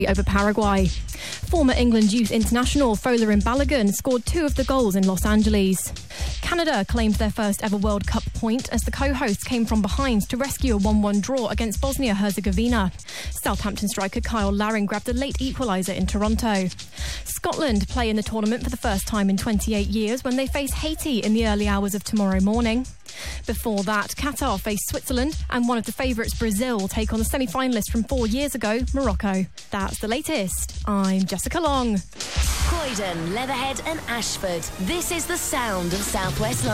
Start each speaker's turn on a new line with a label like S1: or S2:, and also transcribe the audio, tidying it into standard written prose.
S1: over Paraguay. Former England youth international Folarin Balogun scored 2 of the goals in Los Angeles. Canada claimed their first ever World Cup point as the co-hosts came from behind to rescue a 1-1 draw against Bosnia-Herzegovina. Southampton striker Kyle Laring grabbed a late equaliser in Toronto. Scotland play in the tournament for the first time in 28 years when they face Haiti in the early hours of tomorrow morning. Before that, Qatar face Switzerland, and one of the favourites, Brazil, will take on the semi-finalists from 4 years ago, Morocco. That's the latest. I'm Jessica Long.
S2: Croydon, Leatherhead and Ashford. This is the sound of South West London.